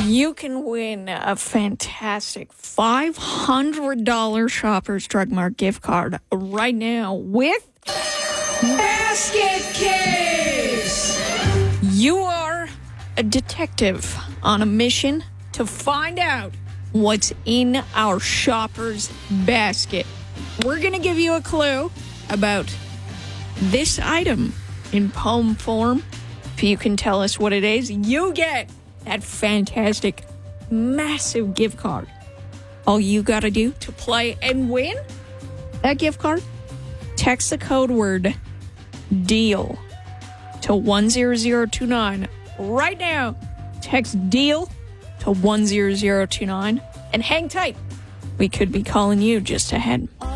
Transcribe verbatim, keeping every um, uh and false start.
you can win a fantastic five hundred dollars Shoppers Drug Mart gift card right now with Basket Case. You are a detective on a mission to find out what's in our shopper's basket. We're going to give you a clue about this item in poem form. If you can tell us what it is, you get that fantastic, massive gift card. All you got to do to play and win that gift card, text the code word DEAL to one zero zero two nine. Right now, text DEAL to one zero zero two nine and hang tight. We could be calling you just ahead.